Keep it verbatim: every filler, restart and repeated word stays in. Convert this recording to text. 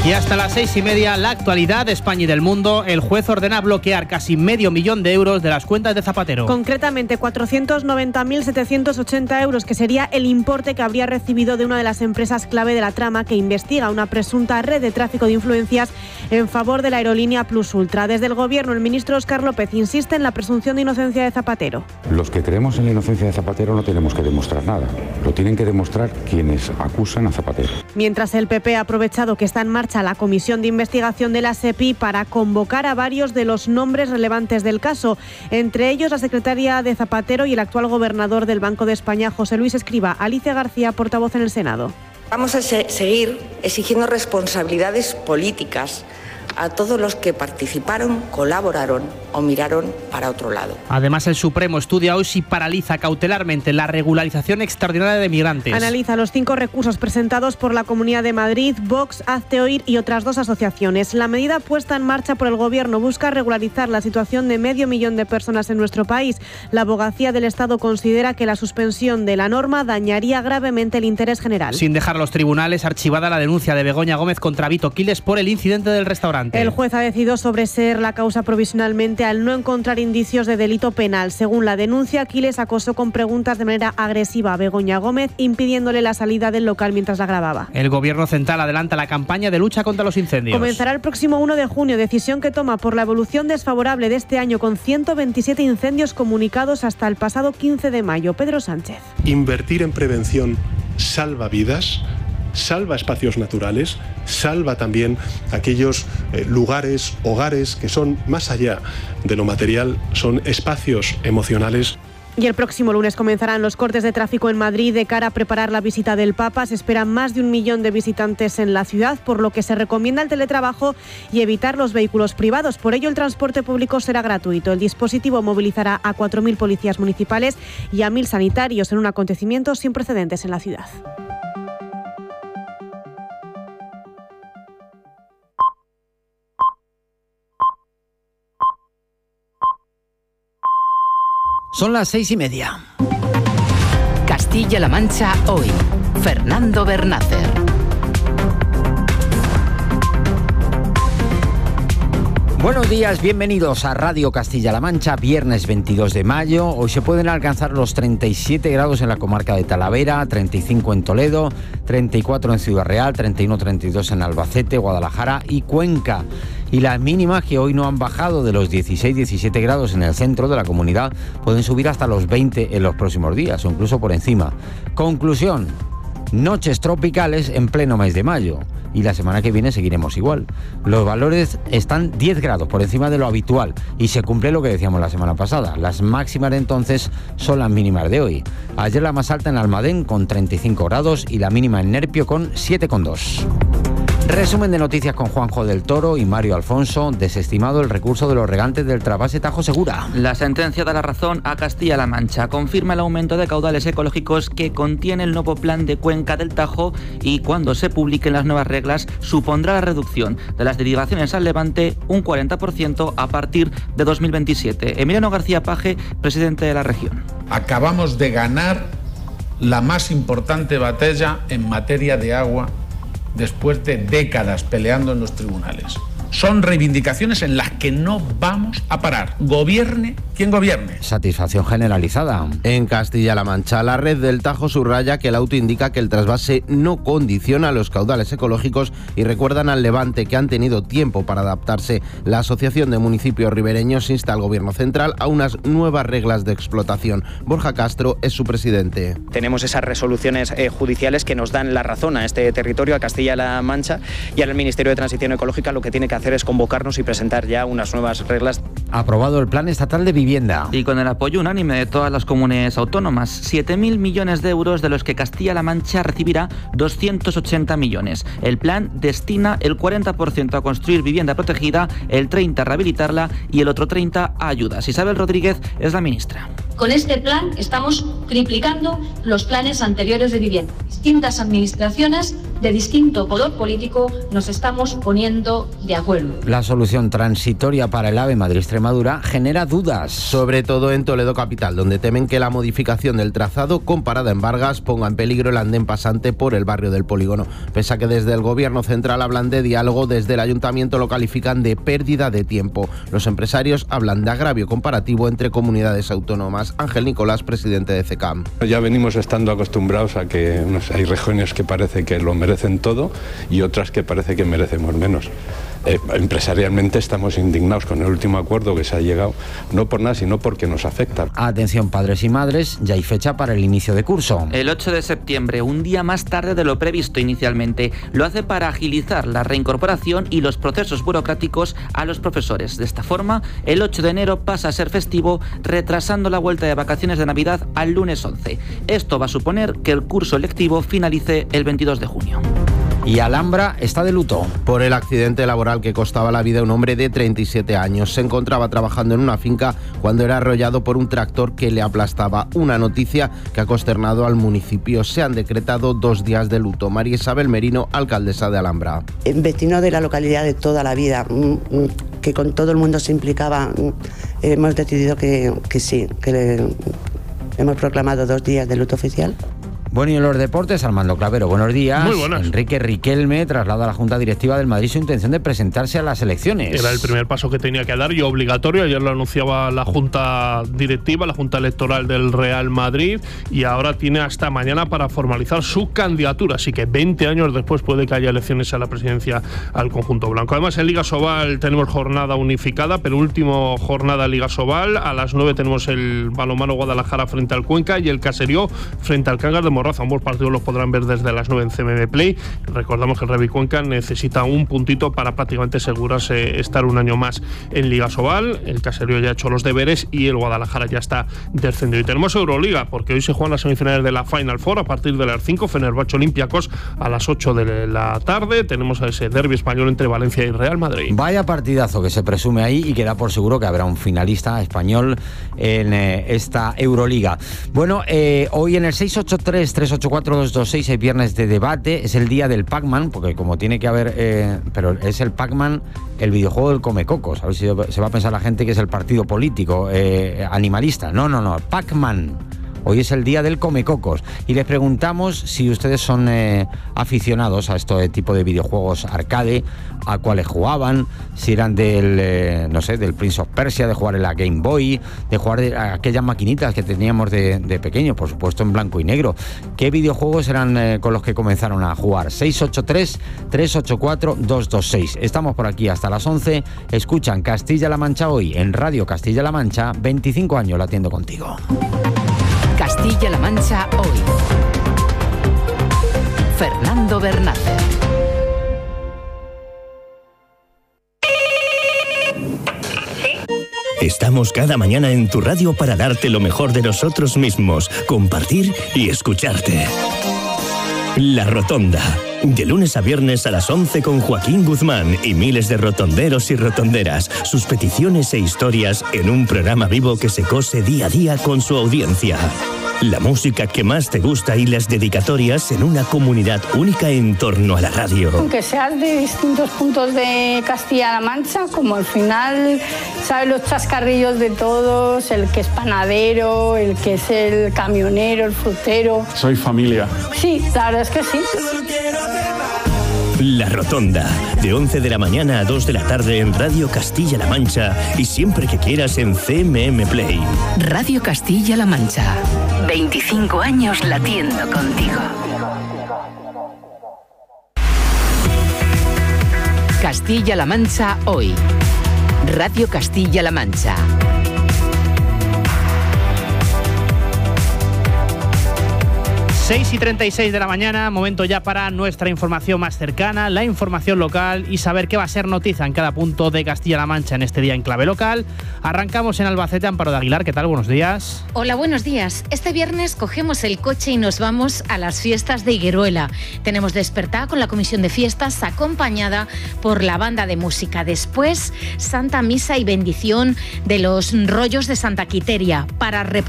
Y hasta las seis y media, la actualidad de España y del mundo. El juez ordena bloquear casi medio millón de euros de las cuentas de Zapatero. Concretamente, cuatrocientos noventa mil setecientos ochenta euros, que sería el importe que habría recibido de una de las empresas clave de la trama que investiga una presunta red de tráfico de influencias en favor de la aerolínea Plus Ultra. Desde el Gobierno, el ministro Óscar López insiste en la presunción de inocencia de Zapatero. Los que creemos en la inocencia de Zapatero no tenemos que demostrar nada. Lo tienen que demostrar quienes acusan a Zapatero. Mientras el P P ha aprovechado que está en marcha la comisión de investigación de la SEPI para convocar a varios de los nombres relevantes del caso, entre ellos la secretaria de Zapatero y el actual gobernador del Banco de España, José Luis Escrivá. Alicia García, portavoz en el Senado. Vamos a se- seguir exigiendo responsabilidades políticas a todos los que participaron, colaboraron o miraron para otro lado. Además, el Supremo estudia hoy si paraliza cautelarmente la regularización extraordinaria de migrantes. Analiza los cinco recursos presentados por la Comunidad de Madrid, Vox, Hazte Oír y otras dos asociaciones. La medida puesta en marcha por el Gobierno busca regularizar la situación de medio millón de personas en nuestro país. La Abogacía del Estado considera que la suspensión de la norma dañaría gravemente el interés general. Sin dejar a los tribunales, archivada la denuncia de Begoña Gómez contra Vito Quiles por el incidente del restaurante. El juez ha decidido sobreseer la causa provisionalmente al no encontrar indicios de delito penal. Según la denuncia, Quiles acosó con preguntas de manera agresiva a Begoña Gómez, impidiéndole la salida del local mientras la grababa. El Gobierno central adelanta la campaña de lucha contra los incendios. Comenzará el próximo uno de junio, decisión que toma por la evolución desfavorable de este año, con ciento veintisiete incendios comunicados hasta el pasado quince de mayo. Pedro Sánchez. Invertir en prevención salva vidas, salva espacios naturales, salva también aquellos eh, lugares, hogares que son más allá de lo material, son espacios emocionales. Y el próximo lunes comenzarán los cortes de tráfico en Madrid de cara a preparar la visita del Papa. Se esperan más de un millón de visitantes en la ciudad, por lo que se recomienda el teletrabajo y evitar los vehículos privados. Por ello, el transporte público será gratuito. El dispositivo movilizará a cuatro mil policías municipales y a mil sanitarios en un acontecimiento sin precedentes en la ciudad. Son las seis y media. Castilla-La Mancha hoy. Fernando Bernácer. Buenos días, bienvenidos a Radio Castilla-La Mancha, viernes veintidós de mayo. Hoy se pueden alcanzar los treinta y siete grados en la comarca de Talavera, treinta y cinco en Toledo, treinta y cuatro en Ciudad Real, treinta y uno, treinta y dos en Albacete, Guadalajara y Cuenca. Y las mínimas, que hoy no han bajado de los dieciséis, diecisiete grados en el centro de la comunidad, pueden subir hasta los veinte en los próximos días o incluso por encima. Conclusión: noches tropicales en pleno mes de mayo. Y la semana que viene seguiremos igual. Los valores están diez grados por encima de lo habitual y se cumple lo que decíamos la semana pasada. Las máximas de entonces son las mínimas de hoy. Ayer la más alta en Almadén con treinta y cinco grados y la mínima en Nerpio con siete coma dos. Resumen de noticias con Juanjo del Toro y Mario Alfonso. Desestimado el recurso de los regantes del trasvase Tajo Segura. La sentencia da la razón a Castilla-La Mancha. Confirma el aumento de caudales ecológicos que contiene el nuevo plan de cuenca del Tajo y cuando se publiquen las nuevas reglas supondrá la reducción de las derivaciones al Levante un cuarenta por ciento a partir de dos mil veintisiete. Emiliano García Paje, presidente de la región. Acabamos de ganar la más importante batalla en materia de agua después de décadas peleando en los tribunales. Son reivindicaciones en las que no vamos a parar. Gobierne quien gobierne. Satisfacción generalizada. En Castilla-La Mancha, la red del Tajo subraya que el auto indica que el trasvase no condiciona los caudales ecológicos y recuerdan al Levante que han tenido tiempo para adaptarse. La Asociación de Municipios Ribereños insta al Gobierno central a unas nuevas reglas de explotación. Borja Castro es su presidente. Tenemos esas resoluciones eh, judiciales que nos dan la razón a este territorio, a Castilla-La Mancha, y ahora el Ministerio de Transición Ecológica lo que tiene que hacer es convocarnos y presentar ya unas nuevas reglas. Aprobado el Plan Estatal de Vivienda. Y con el apoyo unánime de todas las comunidades autónomas, siete mil millones de euros, de los que Castilla-La Mancha recibirá doscientos ochenta millones. El plan destina el cuarenta por ciento a construir vivienda protegida, el treinta por ciento a rehabilitarla y el otro treinta por ciento a ayudas. Isabel Rodríguez es la ministra. Con este plan estamos triplicando los planes anteriores de vivienda. Distintas administraciones de distinto color político nos estamos poniendo de acuerdo. La solución transitoria para el AVE Madrid-Extremadura Extremadura genera dudas. Sobre todo en Toledo capital, donde temen que la modificación del trazado con parada en Vargas ponga en peligro el andén pasante por el barrio del Polígono. Pese a que desde el gobierno central hablan de diálogo, desde el ayuntamiento lo califican de pérdida de tiempo. Los empresarios hablan de agravio comparativo entre comunidades autónomas. Ángel Nicolás, presidente de C E C A M. Ya venimos estando acostumbrados a que no sé, hay regiones que parece que lo merecen todo y otras que parece que merecemos menos. Eh, empresarialmente estamos indignados con el último acuerdo que se ha llegado, no por nada, sino porque nos afecta. Atención padres y madres, ya hay fecha para el inicio de curso. El ocho de septiembre, un día más tarde de lo previsto inicialmente. Lo hace para agilizar la reincorporación y los procesos burocráticos a los profesores. De esta forma, el ocho de enero pasa a ser festivo, retrasando la vuelta de vacaciones de Navidad al lunes once. Esto va a suponer que el curso lectivo finalice el veintidós de junio. Y Alhambra está de luto. Por el accidente laboral que costaba la vida a un hombre de treinta y siete años. Se encontraba trabajando en una finca cuando era arrollado por un tractor que le aplastaba. Una noticia que ha consternado al municipio. Se han decretado dos días de luto. María Isabel Merino, alcaldesa de Alhambra. Vecino de la localidad de toda la vida, que con todo el mundo se implicaba, hemos decidido que, que sí, que le, hemos proclamado dos días de luto oficial. Bueno, y en los deportes, Armando Clavero, buenos días. Muy buenas. Enrique Riquelme traslada a la Junta Directiva del Madrid su intención de presentarse a las elecciones. Era el primer paso que tenía que dar y obligatorio. Ayer lo anunciaba la Junta Directiva, la Junta Electoral del Real Madrid, y ahora tiene hasta mañana para formalizar su candidatura. Así que veinte años después puede que haya elecciones a la presidencia al conjunto blanco. Además, en Liga Sobal tenemos jornada unificada, pero último jornada Liga Sobal. A las nueve tenemos el balonmano Guadalajara frente al Cuenca y el Caserío frente al Cangas de Morrazo. Ambos partidos los podrán ver desde las nueve en C M M Play. Recordamos que el Revi Cuenca necesita un puntito para prácticamente asegurarse estar un año más en Liga Sobal. El Caserío ya ha hecho los deberes y el Guadalajara ya está descendido. Y tenemos Euroliga, porque hoy se juegan las semifinales de la Final Four a partir de las cinco. Fenerbahce Olympiacos a las ocho de la tarde. Tenemos a ese derbi español entre Valencia y Real Madrid. Vaya partidazo que se presume ahí y que da por seguro que habrá un finalista español en eh, esta Euroliga. Bueno, eh, hoy en el seis ocho tres, tres ocho cuatro, dos dos seis hay viernes de debate. Es el día del Pac-Man, porque como tiene que haber... Eh, pero es el Pac-Man, el videojuego del Comecocos. A ver si se va a pensar la gente que es el partido político eh, animalista. No, no, no, Pac-Man. Hoy es el día del Comecocos y les preguntamos si ustedes son eh, aficionados a este tipo de videojuegos arcade, a cuáles jugaban, si eran del, eh, no sé, del Prince of Persia, de jugar en la Game Boy, de jugar de aquellas maquinitas que teníamos de, de pequeños, por supuesto en blanco y negro. ¿Qué videojuegos eran eh, con los que comenzaron a jugar? seis ocho tres, tres ocho cuatro, dos dos seis. Estamos por aquí hasta las once. Escuchan Castilla-La Mancha hoy en Radio Castilla-La Mancha. veinticinco años latiendo contigo. Castilla-La Mancha hoy. Fernando Bernácer. Estamos cada mañana en tu radio para darte lo mejor de nosotros mismos, compartir y escucharte. La Rotonda. De lunes a viernes a las once con Joaquín Guzmán y miles de rotonderos y rotonderas. Sus peticiones e historias en un programa vivo que se cose día a día con su audiencia. La música que más te gusta y las dedicatorias en una comunidad única en torno a la radio. Aunque seas de distintos puntos de Castilla-La Mancha, como al final sabes los chascarrillos de todos, el que es panadero, el que es el camionero, el frutero. Soy familia. Sí, la verdad es que sí. La Rotonda, de once de la mañana a dos de la tarde en Radio Castilla-La Mancha y siempre que quieras en C M M Play. Radio Castilla-La Mancha, veinticinco años latiendo contigo. Castilla-La Mancha hoy. Radio Castilla-La Mancha. seis y treinta y seis de la mañana, momento ya para nuestra información más cercana, la información local y saber qué va a ser noticia en cada punto de Castilla-La Mancha en este día en clave local. Arrancamos en Albacete. Amparo de Aguilar, ¿qué tal? Buenos días. Hola, buenos días. Este viernes cogemos el coche y nos vamos a las fiestas de Higueruela. Tenemos despertada con la comisión de fiestas acompañada por la banda de música. Después, Santa Misa y bendición de los rollos de Santa Quiteria para